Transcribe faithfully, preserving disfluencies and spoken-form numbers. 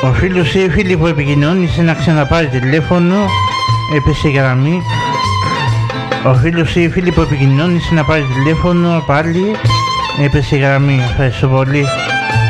Ο φίλος ή η φίλη που επικοινώνησε να ξαναπάρει τηλέφωνο, έπεσε η γραμμή. Ο φίλος ή η φίλη που επικοινώνησε να πάρει τηλέφωνο πάλι, έπεσε η γραμμή. Ευχαριστώ πολύ.